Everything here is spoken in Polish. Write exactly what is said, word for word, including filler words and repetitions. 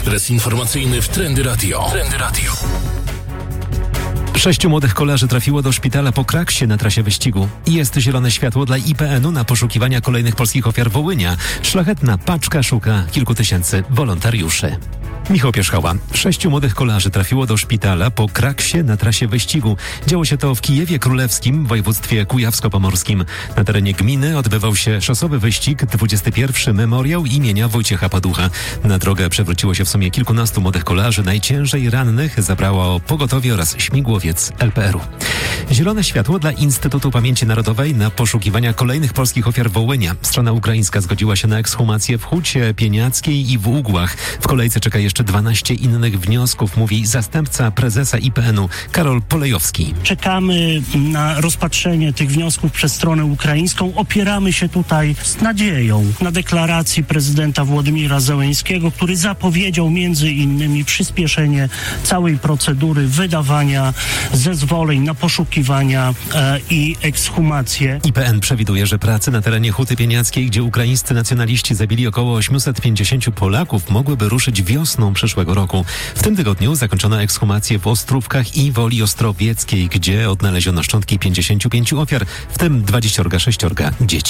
Ekspres informacyjny w Trendy Radio. Trendy Radio. Sześciu młodych kolarzy trafiło do szpitala po kraksie na trasie wyścigu. Jest zielone światło dla I P N u na poszukiwania kolejnych polskich ofiar Wołynia. Szlachetna paczka szuka kilku tysięcy wolontariuszy. Michał Pierzchała. Sześciu młodych kolarzy trafiło do szpitala po kraksie na trasie wyścigu. Działo się to w Kijewie Królewskim w województwie kujawsko-pomorskim. Na terenie gminy odbywał się szosowy wyścig dwudziesty pierwszy Memoriał imienia Wojciecha Paducha. Na drogę przewróciło się w sumie kilkunastu młodych kolarzy. Najciężej rannych zabrało pogotowie oraz śmigłowiec L P R u. Zielone światło dla Instytutu Pamięci Narodowej na poszukiwania kolejnych polskich ofiar Wołynia. Strona ukraińska zgodziła się na ekshumację w Hucie Pieniackiej i w Ugłach. W kolejce czeka jeszcze dwanaście innych wniosków, mówi zastępca prezesa I P N u Karol Polejowski. Czekamy na rozpatrzenie tych wniosków przez stronę ukraińską. Opieramy się tutaj z nadzieją na deklaracji prezydenta Władimira Zełenskiego, który zapowiedział między innymi przyspieszenie całej procedury wydawania zezwoleń na poszukiwania e, i ekshumację. I P N przewiduje, że prace na terenie Huty Pieniackiej, gdzie ukraińscy nacjonaliści zabili około osiemset pięćdziesięciu Polaków, mogłyby ruszyć wiosną przyszłego roku. W tym tygodniu zakończono ekshumację w Ostrówkach i Woli Ostrowieckiej, gdzie odnaleziono szczątki pięćdziesięciu pięciu ofiar, w tym dwudziestu sześciu dzieci.